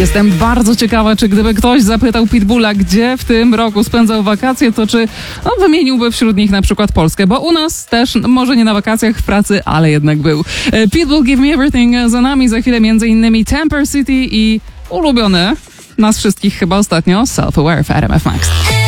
Jestem bardzo ciekawa, czy gdyby ktoś zapytał Pitbulla, gdzie w tym roku spędzał wakacje, to czy wymieniłby wśród nich na przykład Polskę, bo u nas też, może nie na wakacjach, w pracy, ale jednak był. Pitbull, Give Me Everything za nami, za chwilę m.in. Temper City i ulubione nas wszystkich chyba ostatnio Self-Aware w RMF Max.